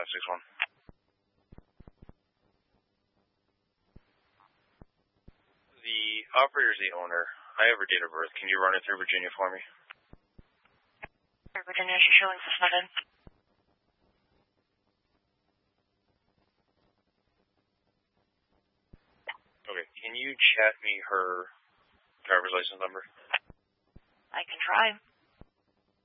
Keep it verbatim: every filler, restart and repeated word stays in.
five six one. The operator's the owner. I have her date of birth. Can you run it through Virginia for me? Virginia, she's showing suspended. Okay, can you chat me her driver's license number? I can try.